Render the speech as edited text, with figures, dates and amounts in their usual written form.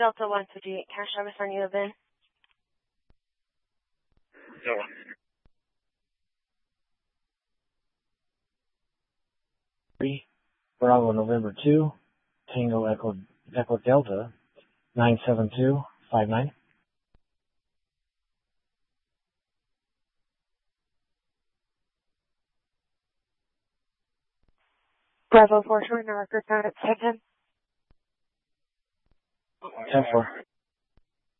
Delta 158, cash service on you, Ben. Bravo November 2, Tango Echo Delta, 97259. Bravo 4 short, no record found at 1010. 10-4.